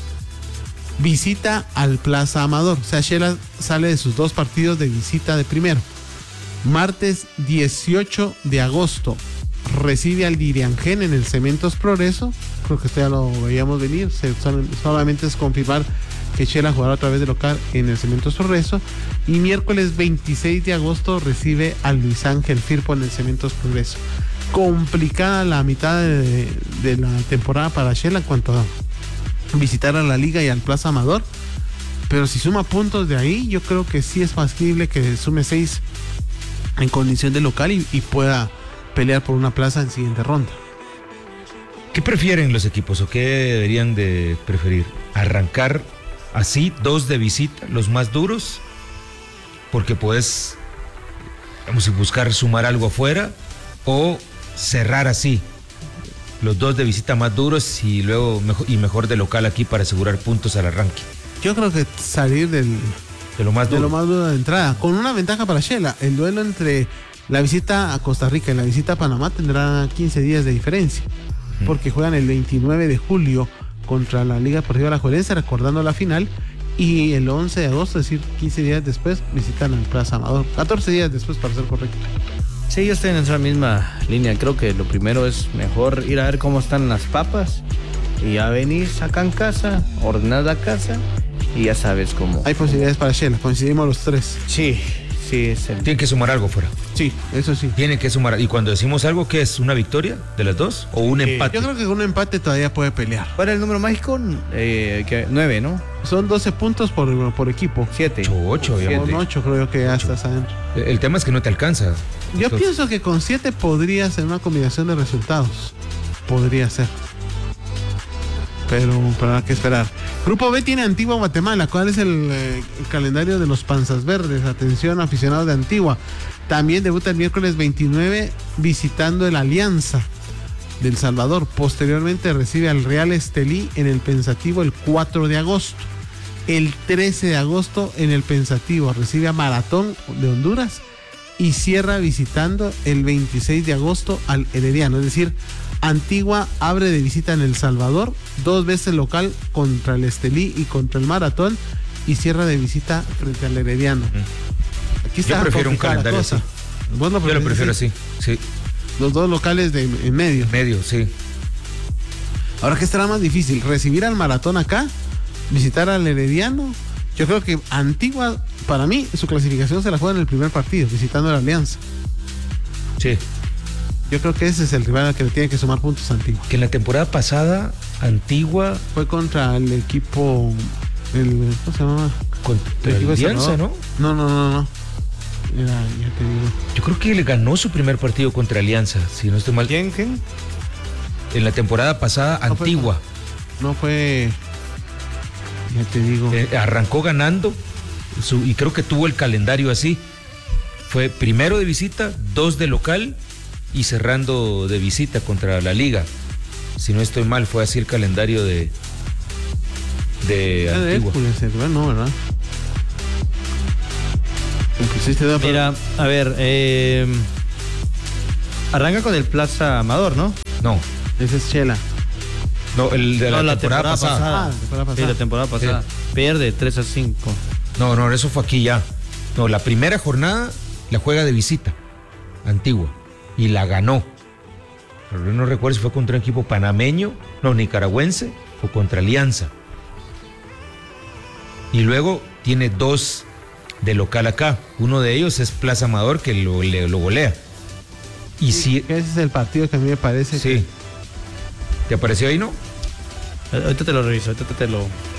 visita al Plaza Amador. O sea, Shela sale de sus dos partidos de visita de primero. Martes dieciocho de agosto recibe al Diriangén en el Cementos Progreso. Creo que esto ya lo veíamos venir. Se, solamente es confirmar que Shela jugará otra vez de local en el Cementos Progreso. Y miércoles veintiséis de agosto recibe al Luis Ángel Firpo en el Cementos Progreso. Complicada la mitad de, de la temporada para Shela en cuanto a visitar a la Liga y al Plaza Amador. Pero si suma puntos de ahí, yo creo que sí es factible que sume seis en condición de local y, y pueda pelear por una plaza en siguiente ronda. ¿Qué prefieren los equipos o qué deberían de preferir? ¿Arrancar así, dos de visita, los más duros? Porque puedes, vamos a buscar sumar algo afuera, o cerrar así, los dos de visita más duros y luego mejor, y mejor de local aquí para asegurar puntos al arranque. Yo creo que salir del, de lo más duro. De lo más duro de entrada, con una ventaja para Shela. El duelo entre la visita a Costa Rica y la visita a Panamá tendrá quince días de diferencia, mm. porque juegan el veintinueve de julio contra la Liga Deportiva Alajuelense, recordando la final, y el once de agosto, es decir, quince días después, visitan el Plaza Amador, catorce días después para ser correcto. Sí, yo estoy en esa misma línea. Creo que lo primero es mejor ir a ver cómo están las papas y ya venís acá en casa, ordenar la casa y ya sabes cómo. Hay posibilidades para Shela, coincidimos los tres. Sí, sí. Es el... Tienen que sumar algo fuera. Sí, eso sí. Tienen que sumar. Y cuando decimos algo, ¿qué es? ¿Una victoria de las dos o un eh, empate? Yo creo que un empate todavía puede pelear. ¿Cuál es el número mágico? Eh, que, nueve, ¿no? Son doce puntos por, por equipo. Siete. Ocho, ocho, Con ocho creo que ya estás adentro. El tema es que no te alcanza. Yo Entonces... pienso que con siete podría ser una combinación de resultados. Podría ser. Pero, pero hay que esperar. Grupo B tiene Antigua Guatemala. ¿Cuál es el, eh, el calendario de los Panzas Verdes? Atención, aficionados de Antigua. También debuta el miércoles veintinueve visitando el Alianza del Salvador. Posteriormente recibe al Real Estelí en el Pensativo el cuatro de agosto. El trece de agosto en el Pensativo recibe a Maratón de Honduras y cierra visitando el veintiséis de agosto al Herediano. Es decir, Antigua abre de visita en El Salvador, dos veces local contra el Estelí y contra el Maratón, y cierra de visita frente al Herediano. Aquí está. Yo prefiero un calendario así. Yo lo prefiero así, sí. Los dos locales de en medio. Medio, sí. Ahora, ¿qué estará más difícil? ¿Recibir al Maratón acá? ¿Visitar al Herediano? Yo creo que Antigua, para mí, su clasificación se la juega en el primer partido, visitando a la Alianza. Sí. Yo creo que ese es el rival al que le tiene que sumar puntos a Antigua. Que en la temporada pasada, Antigua... Fue contra el equipo... El, ¿Cómo se llama? Contra el Alianza, ¿no? No, no, no, no. Era, ya te digo. Yo creo que le ganó su primer partido contra Alianza, si no estoy mal. ¿Quién? ¿Quién? En la temporada pasada, no Antigua. Fue, no fue... Ya te digo. Eh, arrancó ganando su, y creo que tuvo el calendario así. Fue primero de visita, dos de local y cerrando de visita contra la Liga. Si no estoy mal, fue así el calendario de de ¿Era Antigua. De Hércules, no, ¿verdad? Mira, a ver, eh, arranca con el Plaza Amador, ¿no? No. Ese es Shela. No, el de la, no, la temporada, temporada pasada. pasada. Ah, la temporada pasada. Sí, la temporada pasada. Sí. Pierde tres a cinco. No, no, eso fue aquí ya. No, la primera jornada la juega de visita, Antigua, y la ganó. Pero yo no recuerdo si fue contra un equipo panameño, no, nicaragüense, o contra Alianza. Y luego tiene dos de local acá. Uno de ellos es Plaza Amador, que lo, le, lo golea. Y sí, si... ese es el partido que a mí me parece. Sí. Que... ¿Te apareció ahí, no? Ahorita te lo reviso, ahorita te lo...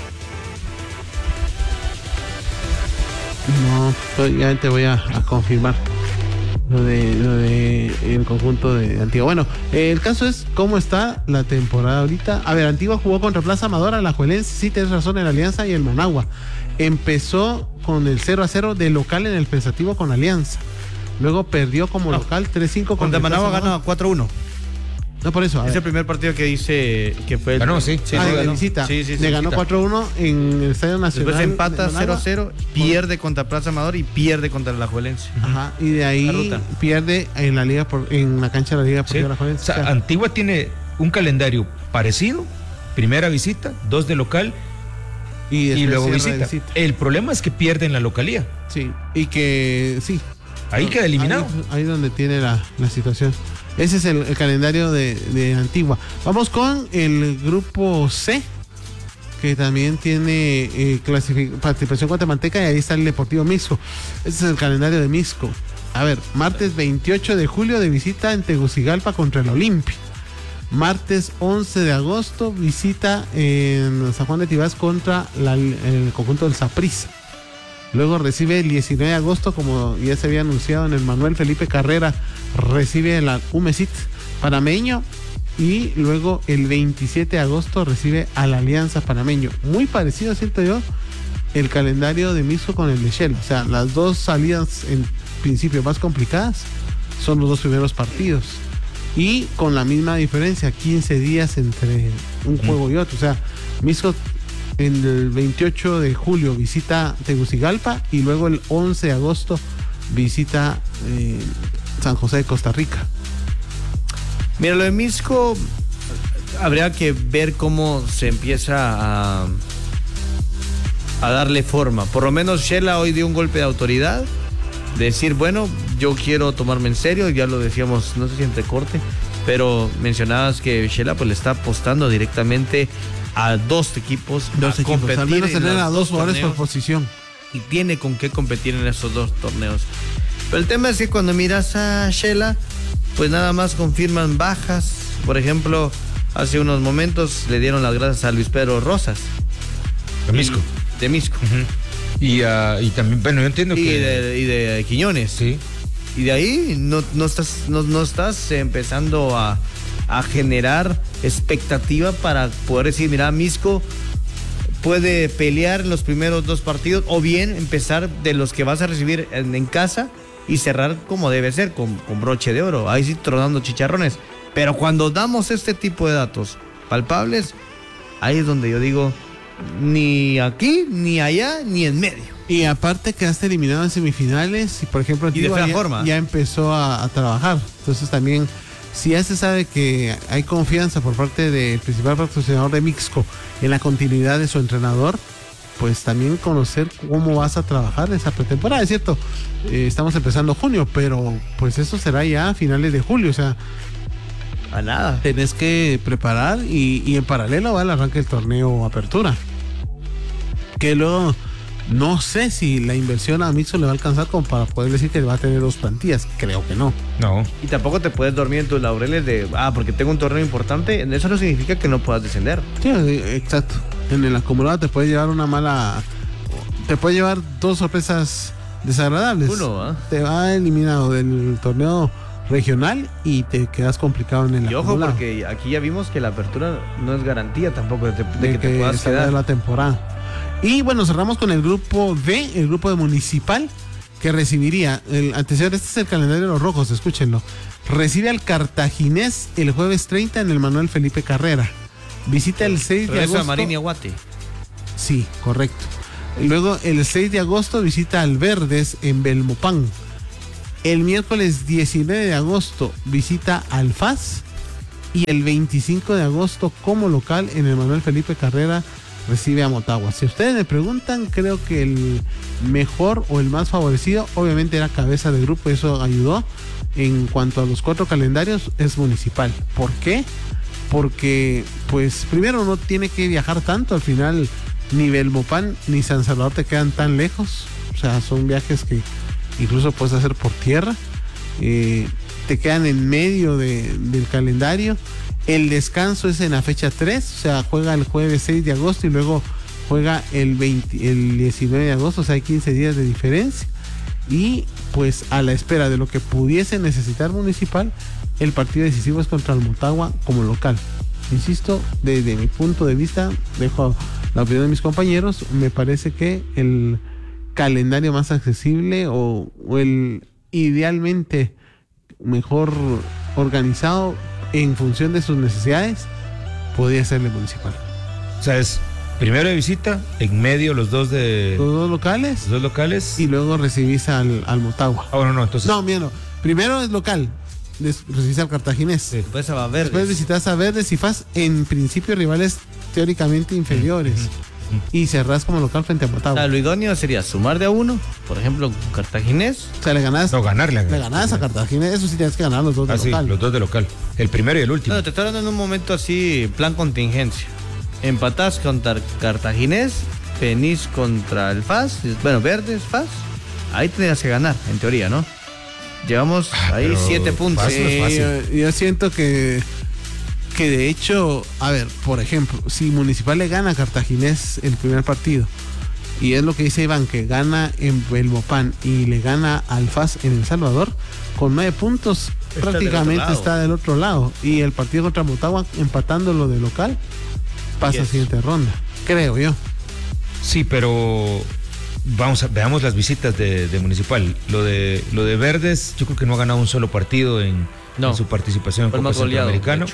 No, pues ya te voy a, a confirmar lo de, lo de el conjunto de Antigua. Bueno, eh, el caso es cómo está la temporada ahorita. A ver, Antigua jugó contra Plaza Amadora, Alajuelense, sí tienes razón, en Alianza y el Managua. Empezó con el cero a cero de local en el Pensativo con Alianza. Luego perdió como No. local tres cinco Contra contra Managua Plaza gana cuatro uno. No, por eso. A Es ver. el primer partido que dice que fue el... Ganó, sí. Ah, sí, de ganó. visita. Sí, sí, sí, Le ganó visita. cuatro uno en el Estadio Nacional. Después empata de Managua. cero cero, pierde contra Plaza Amador y pierde contra el Alajuelense. Ajá, y de ahí La ruta. pierde en la liga por, en la cancha de la Liga Sí. Deportiva O Alajuelense. sea, Antigua tiene un calendario parecido, primera visita, dos de local y, y después luego cierra de visita. El problema es que pierden la localía. Sí, y que sí. Ahí queda eliminado. Ahí, ahí donde tiene la, la situación. Ese es el, el calendario de, de Antigua. Vamos con el grupo C, que también tiene eh, clasific- participación guatemalteca, y ahí está el Deportivo Mixco. Ese es el calendario de Mixco. A ver, martes veintiocho de julio de visita en Tegucigalpa contra el Olimpia. Martes once de agosto visita en San Juan de Tibás contra la- el conjunto del Saprissa. Luego recibe el diecinueve de agosto, como ya se había anunciado, en el Manuel Felipe Carrera, recibe la Umesit Panameño. Y luego el veintisiete de agosto recibe a la Alianza Panameño. Muy parecido, siento yo, el calendario de Mixco con el de Shell. O sea, las dos salidas en principio más complicadas son los dos primeros partidos. Y con la misma diferencia, quince días entre un juego y otro. O sea, Mixco en el veintiocho de julio visita Tegucigalpa y luego el once de agosto visita eh, San José de Costa Rica. Mira, lo de Mixco, habría que ver cómo se empieza a, a darle forma. Por lo menos Shela hoy dio un golpe de autoridad, decir, bueno, yo quiero tomarme en serio, ya lo decíamos, no sé si entre corte, pero mencionabas que Shela pues le está apostando directamente a dos equipos, Dos a equipos, competir al menos en tener los a dos jugadores por torneos, posición. y tiene con qué competir en esos dos torneos. Pero el tema es que cuando miras a Shela, pues nada más confirman bajas. Por ejemplo, hace unos momentos le dieron las gracias a Luis Pedro Rosas. De Mixco. Y- De Mixco. Y, ah, y también, bueno, yo entiendo Y que... de, y de Quiñones. Sí. Y de ahí no, no, estás, no, no estás empezando a, a generar expectativa para poder decir, mira, Mixco puede pelear en los primeros dos partidos, o bien empezar de los que vas a recibir en, en casa y cerrar como debe ser, con, con broche de oro, ahí sí tronando chicharrones. Pero cuando damos este tipo de datos palpables, ahí es donde yo digo, ni aquí, ni allá, ni en medio. Y aparte quedaste eliminado en semifinales y por ejemplo Y de Antigua fea ya, forma. ya empezó a, a trabajar. Entonces también, si ya se sabe que hay confianza por parte del principal patrocinador de Mixco en la continuidad de su entrenador, pues también conocer cómo vas a trabajar esa pretemporada. Es cierto, eh, estamos empezando junio, pero pues eso será ya a finales de julio. O sea, A nada. tenés que preparar y, y en paralelo va el arranque del torneo Apertura. Que luego no sé si la inversión a Mixco le va a alcanzar como para poder decir que va a tener dos plantillas. Creo que no. No. Y tampoco te puedes dormir en tus laureles de, ah, porque tengo un torneo importante. Eso no significa que no puedas descender. Sí, exacto. En el acumulado te puede llevar una mala. Te puede llevar dos sorpresas desagradables. Uno, ¿ah? Te va eliminado del torneo regional y te quedas complicado en el Y ojo, acumulado. porque aquí ya vimos que la apertura no es garantía tampoco de, de de que, que, te puedas salga quedar. de la temporada. Y bueno, cerramos con el grupo D, el grupo de Municipal, que recibiría el antecedente. Este es el calendario de los rojos, escúchenlo. Recibe al Cartaginés el jueves treinta en el Manuel Felipe Carrera. Visita el seis de Regresa agosto. a Marín y Aguate. Sí, correcto. Y luego el seis de agosto visita al Verdes en Belmopán. El miércoles diecinueve de agosto visita al F A S. Y el veinticinco de agosto como local en el Manuel Felipe Carrera recibe a Motagua. Si ustedes me preguntan, creo que el mejor o el más favorecido obviamente era cabeza de grupo, eso ayudó. En cuanto a los cuatro calendarios, es Municipal. ¿Por qué? Porque pues primero no tiene que viajar tanto, al final ni Belmopán ni San Salvador te quedan tan lejos, o sea, son viajes que incluso puedes hacer por tierra. Eh, te quedan en medio de, del calendario. El descanso es en la fecha tres, o sea, juega el jueves seis de agosto y luego juega el, veinte, el diecinueve de agosto, o sea, hay quince días de diferencia. Y pues a la espera de lo que pudiese necesitar Municipal, el partido decisivo es contra el Motagua como local. Insisto, desde mi punto de vista, dejo la opinión de mis compañeros, me parece que el calendario más accesible o, o el idealmente mejor organizado en función de sus necesidades podría ser el Municipal. O sea, es primero de visita, en medio los dos de... Los dos locales. Los dos locales. Y luego recibís al, al Motagua. Ah, bueno, no, entonces... No, mira, no. Primero es local, des, recibís al Cartaginés. Sí. Después a Verdes. Después visitas a Verdes y F A S, en principio rivales teóricamente inferiores. Mm-hmm. Y cerrás como local frente a Motagua. O sea, lo idóneo sería sumar de a uno, por ejemplo, Cartaginés. O sea, le ganás. No, ganarle. Le ganás a Cartaginés, eso sí tienes que ganar los dos de ah, local. Sí, los dos de local. El primero y el último. No, te estoy hablando en un momento así, plan contingencia. Empatás contra Cartaginés, venís contra el F A S, bueno, Verdes, F A S. Ahí tendrías que ganar, en teoría, ¿no? Llevamos ahí Pero siete puntos. Sí, yo, yo siento que que de hecho, a ver, por ejemplo, si Municipal le gana a Cartaginés el primer partido, y es lo que dice Iván, que gana en Belmopan y le gana al F A S en El Salvador, con nueve puntos está prácticamente del está del otro lado. Y el partido contra Motagua, empatándolo de local, pasa yes. a siguiente ronda, creo yo. Sí, pero vamos a, veamos las visitas de, de Municipal. Lo de lo de Verdes, yo creo que no ha ganado un solo partido en, no. en su participación en Fue Copa Centroamericano.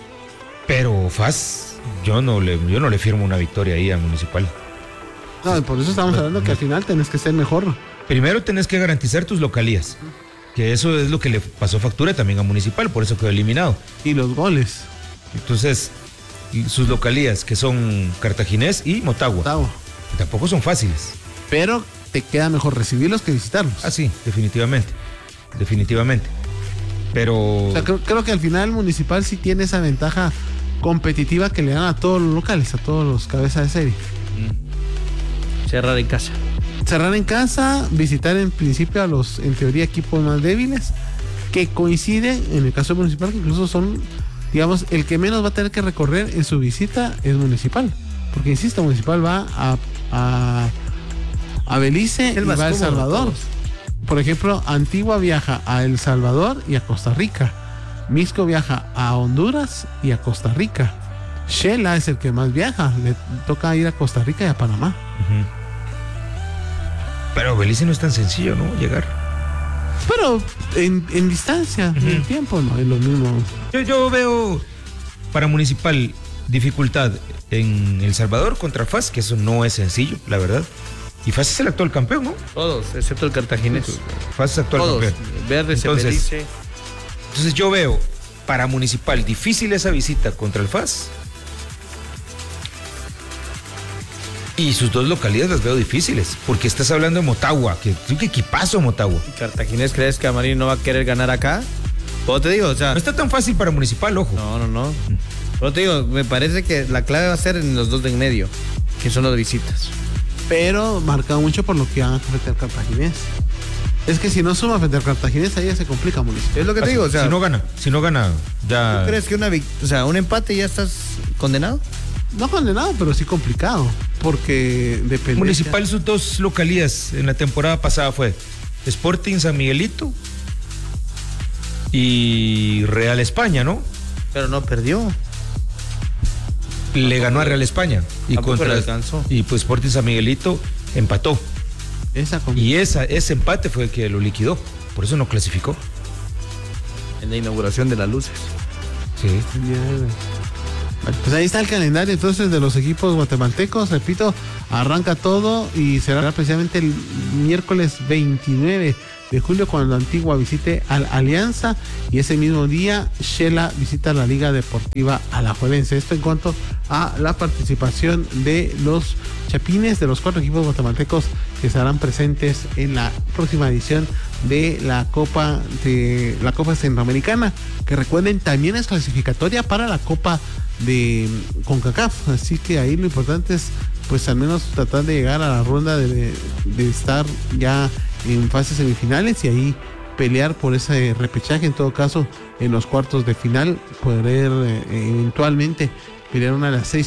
Pero F A S, yo no le, yo no le firmo una victoria ahí a Municipal. No, por eso estamos hablando que al final tenés que ser mejor. Primero tenés que garantizar tus localías, que eso es lo que le pasó factura también a Municipal, por eso quedó eliminado. Y los goles. Entonces, sus localías, que son Cartaginés y Motagua, Motagua. tampoco son fáciles. Pero te queda mejor recibirlos que visitarlos. Ah, sí, definitivamente. Definitivamente. Pero... O sea, creo, creo que al final Municipal sí tiene esa ventaja competitiva que le dan a todos los locales, a todos los cabezas de serie. Cerrar en casa. Cerrar en casa, visitar en principio a los, en teoría, equipos más débiles, que coincide, en el caso de Municipal, que incluso son, digamos, el que menos va a tener que recorrer en su visita es Municipal. Porque, insisto, Municipal va a, a, a Belice el y va a El Salvador. Por ejemplo, Antigua viaja a El Salvador y a Costa Rica. Mixco viaja a Honduras y a Costa Rica. Shela es el que más viaja. Le toca ir a Costa Rica y a Panamá. Uh-huh. Pero Belice no es tan sencillo, ¿no? Llegar. Pero en, en distancia, uh-huh. en tiempo, no es lo mismo. Yo, yo veo para Municipal dificultad en El Salvador contra F A S, que eso no es sencillo, la verdad. Y F A S es el actual campeón, ¿no? Todos, excepto el Cartaginés. F A S es actual Todos. campeón. Verdes, Entonces, Belice. entonces yo veo para Municipal difícil esa visita contra el F A S. Y sus dos localidades las veo difíciles, porque estás hablando de Motagua, que qué equipazo Motagua. ¿Y Cartaginés crees que Amarillo no va a querer ganar acá? ¿Cómo te digo? O sea, no está tan fácil para Municipal, ojo. No, no, no. Pero te digo, me parece que la clave va a ser en los dos de en medio, que son los de visitas. Pero marca mucho por lo que van frente al Cartaginés. Es que si no suma frente al Cartaginés, ahí ya se complica Municipal. Es lo que te Así, digo, o sea, si no gana, si no gana, ya. ¿tú crees que una vic- o sea, un empate ya estás condenado? No condenado, pero sí complicado. Porque depende. Municipal, sus dos localías en la temporada pasada fue Sporting San Miguelito y Real España, ¿no? Pero no perdió. Le ganó a Real España y contra le alcanzó. y pues Sporting San Miguelito empató. Esa com- Y esa, ese empate fue el que lo liquidó. Por eso no clasificó. En la inauguración de las luces. Sí. Bueno, pues ahí está el calendario entonces de los equipos guatemaltecos. Repito, arranca todo y será precisamente el miércoles veintinueve de julio cuando Antigua visite al Alianza y ese mismo día Shela visita la Liga Deportiva Alajuelense. Esto en cuanto a la participación de los chapines de los cuatro equipos guatemaltecos que estarán presentes en la próxima edición de la Copa de la Copa Centroamericana, que recuerden también es clasificatoria para la Copa de CONCACAF, así que ahí lo importante es pues al menos tratar de llegar a la ronda de, de estar ya en fases semifinales y ahí pelear por ese repechaje, en todo caso, en los cuartos de final, poder eh, eventualmente pelear una de las seis